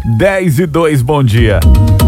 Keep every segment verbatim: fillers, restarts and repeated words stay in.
dez e dois, bom dia.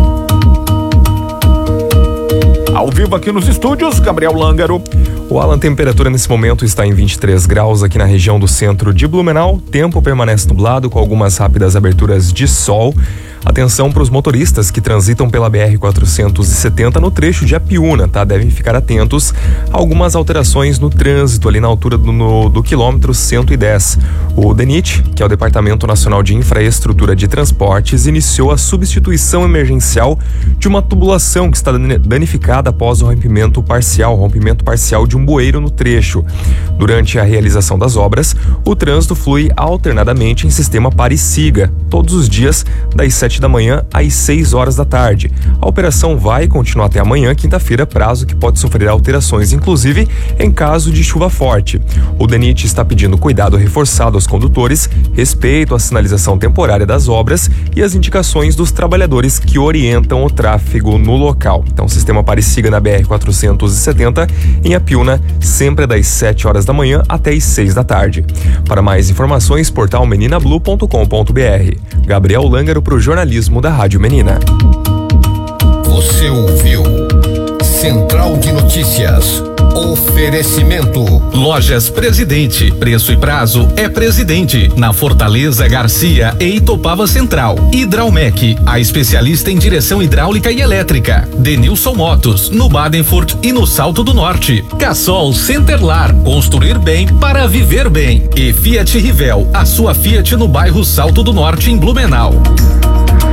Ao vivo aqui nos estúdios, Gabriel Lângaro. O Alan, temperatura nesse momento está em vinte e três graus aqui na região do centro de Blumenau. Tempo permanece nublado com algumas rápidas aberturas de sol. Atenção para os motoristas que transitam pela B R quatrocentos e setenta no trecho de Apiúna, tá? Devem ficar atentos a algumas alterações no trânsito ali na altura do, no, do quilômetro cento e dez. O DENIT, que é o Departamento Nacional de Infraestrutura de Transportes, iniciou a substituição emergencial de uma tubulação que está danificada após o rompimento parcial, rompimento parcial de um bueiro no trecho. Durante a realização das obras, o trânsito flui alternadamente em sistema pare e siga, todos os dias das sete da manhã às seis horas da tarde. A operação vai continuar até amanhã, quinta-feira, prazo que pode sofrer alterações, inclusive em caso de chuva forte. O DENIT está pedindo cuidado reforçado aos condutores, respeito à sinalização temporária das obras e as indicações dos trabalhadores que orientam o tráfego no local. Então, o sistema pare e siga na B R quatrocentos e setenta em Apiúna, sempre das sete horas da manhã até as seis da tarde. Para mais informações, portal menina blue ponto com ponto b r. Gabriel Lângaro para o jornalismo da Rádio Menina. Você ouviu Central de Notícias. Oferecimento. Lojas Presidente. Preço e prazo é Presidente. Na Fortaleza, Garcia e Itopava Central. Hidraumec, a especialista em direção hidráulica e elétrica. Denilson Motos, no Badenfurt e no Salto do Norte. Cassol Centerlar, construir bem para viver bem. E Fiat Rivel, a sua Fiat no bairro Salto do Norte, em Blumenau.